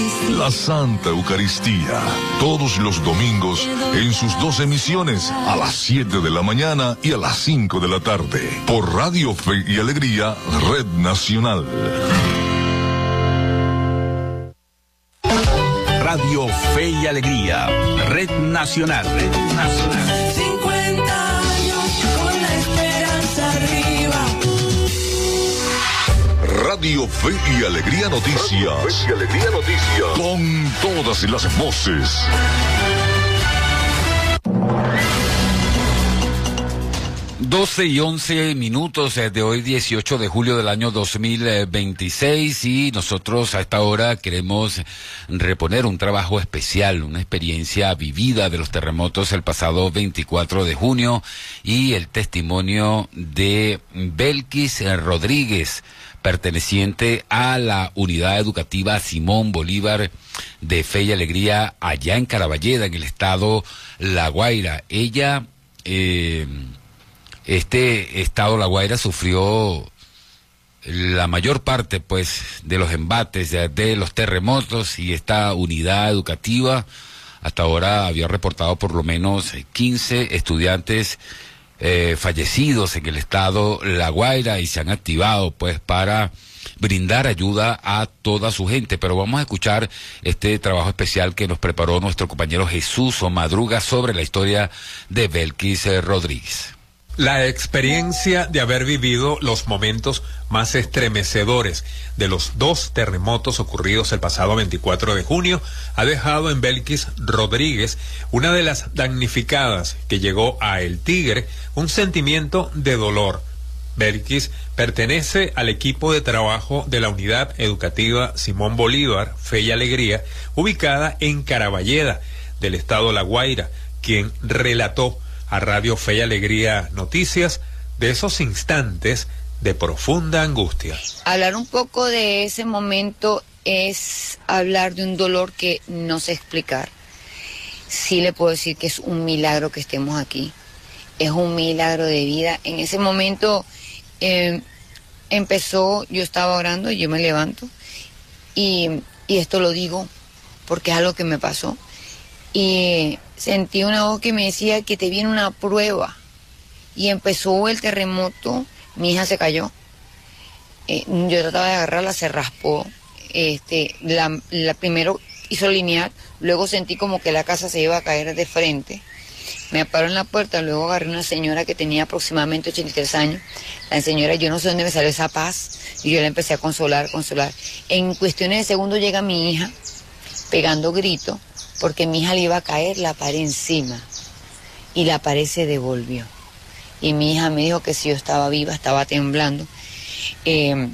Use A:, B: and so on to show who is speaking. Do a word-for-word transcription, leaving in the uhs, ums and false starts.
A: La Santa Eucaristía, todos los domingos en sus dos emisiones, a las siete de la mañana y a las cinco de la tarde, por Radio Fe y Alegría, Red Nacional.
B: Radio Fe y Alegría, Red Nacional. Red Nacional.
C: cincuenta años con la esperanza arriba.
A: Radio Fe y Alegría Noticias. Radio Fe y Alegría Noticias. Con todas las voces.
D: doce y once minutos de hoy, dieciocho de julio del año dos mil veintiséis, y nosotros a esta hora queremos reponer un trabajo especial, una experiencia vivida de los terremotos el pasado veinticuatro de junio, y el testimonio de Belkis Rodríguez, perteneciente a la unidad educativa Simón Bolívar de Fe y Alegría allá en Caraballeda, en el estado La Guaira. Ella... Eh, Este estado La Guaira sufrió la mayor parte, pues, de los embates, de, de los terremotos, y esta unidad educativa hasta ahora había reportado por lo menos quince estudiantes eh, fallecidos en el estado La Guaira, y se han activado, pues, para brindar ayuda a toda su gente. Pero vamos a escuchar este trabajo especial que nos preparó nuestro compañero Jesús Madruga sobre la historia de Belkis Rodríguez.
E: La experiencia de haber vivido los momentos más estremecedores de los dos terremotos ocurridos el pasado veinticuatro de junio ha dejado en Belkis Rodríguez, una de las damnificadas que llegó a El Tigre, un sentimiento de dolor. Belkis pertenece al equipo de trabajo de la unidad educativa Simón Bolívar, Fe y Alegría, ubicada en Caraballeda, del estado La Guaira, quien relató a Radio Fe y Alegría Noticias de esos instantes de profunda angustia.
F: Hablar un poco de ese momento es hablar de un dolor que no sé explicar. Sí le puedo decir que es un milagro que estemos aquí. Es un milagro de vida. En ese momento eh, empezó, yo estaba orando, yo me levanto y, y esto lo digo porque es algo que me pasó. Y sentí una voz que me decía que te viene una prueba. Y empezó el terremoto, mi hija se cayó. Eh, yo trataba de agarrarla, se raspó. Este, la, la primero hizo lineal, luego sentí como que la casa se iba a caer de frente. Me paró en la puerta, luego agarré una señora que tenía aproximadamente ochenta y tres años. La señora, yo no sé dónde me salió esa paz, y yo la empecé a consolar, consolar. En cuestiones de segundos llega mi hija, pegando gritos, porque mi hija le iba a caer la pared encima, y la pared se devolvió. Y mi hija me dijo que si yo estaba viva, estaba temblando. Eh,